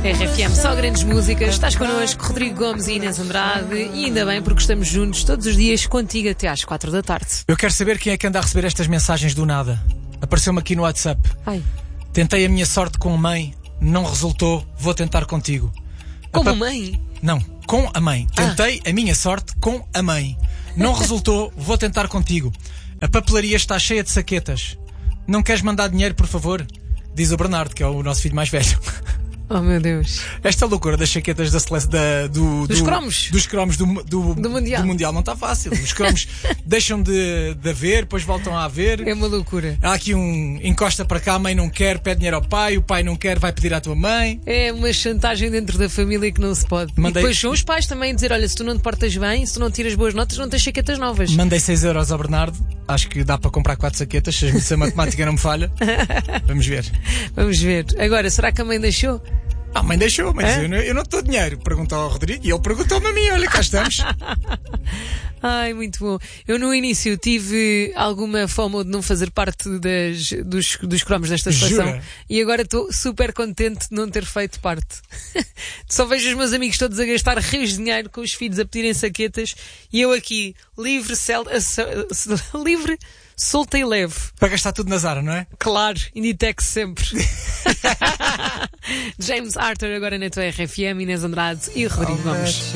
RFM, só grandes músicas. Estás connosco, Rodrigo Gomes e Inês Andrade. E ainda bem, porque estamos juntos todos os dias contigo até às 4 da tarde. Eu quero saber quem é que anda a receber estas mensagens do nada. Apareceu-me aqui no WhatsApp. Ai. Tentei a minha sorte com a mãe, não resultou, vou tentar contigo. Como a mãe? Não, com a mãe. Tentei a minha sorte com a mãe. Não resultou, vou tentar contigo. A papelaria está cheia de saquetas. Não queres mandar dinheiro, por favor? Diz o Bernardo, que é o nosso filho mais velho. Oh, meu Deus. Esta loucura das chaquetas dos cromos. Dos cromos do Mundial. Do Mundial não está fácil. Os cromos deixam de haver, depois voltam a haver. É uma loucura. Há aqui um encosta para cá, a mãe não quer, pede dinheiro ao pai, o pai não quer, vai pedir à tua mãe. É uma chantagem dentro da família que não se pode. E depois são os pais também a dizer, olha, se tu não te portas bem, se tu não tiras boas notas, não tens chaquetas novas. Mandei 6 euros ao Bernardo. Acho que dá para comprar 4 saquetas, se a matemática não me falha. Vamos ver. Vamos ver. Agora, será que a mãe deixou? A mãe deixou, mas eu não estou dinheiro. Perguntou ao Rodrigo e ele perguntou-me a mim. Olha, cá estamos. Ai, muito bom. Eu no início tive alguma FOMO de não fazer parte dos cromos desta seleção. Jura? E agora estou super contente de não ter feito parte. Só vejo os meus amigos todos a gastar rios de dinheiro com os filhos a pedirem saquetas e eu aqui, livre, solta e leve. Para gastar tudo na Zara, não é? Claro, Inditex sempre. James Arthur agora na tua RFM, Inês Andrade e Rodrigo Gomes.